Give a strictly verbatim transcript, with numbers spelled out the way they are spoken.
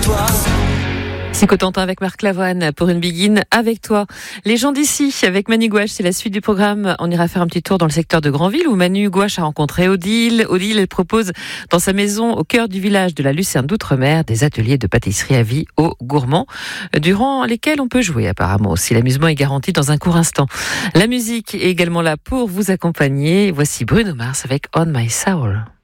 toi. C'est Cotentin avec Marc Lavoine pour une Begin avec toi. Les gens d'ici avec Manu Gouache, c'est la suite du programme. On ira faire un petit tour dans le secteur de Granville où Manu Gouache a rencontré Odile. Odile, elle propose dans sa maison au cœur du village de la Lucerne d'Outre-mer des ateliers de pâtisserie à vie aux gourmands, durant lesquels on peut jouer apparemment aussi. L'amusement est garanti dans un court instant. La musique est également là pour vous accompagner. Voici Bruno Mars avec On My Soul.